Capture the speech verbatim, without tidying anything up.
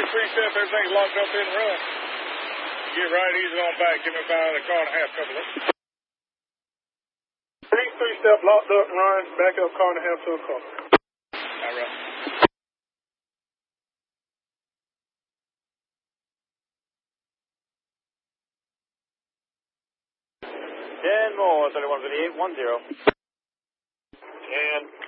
three step, everything's locked up in run. Get right, easy on back. Give me about a car and a half, couple of three, three step, locked up, run, back up, car and a half to a car. All right. ten more, thirty-one fifty-eight, one zero. ten.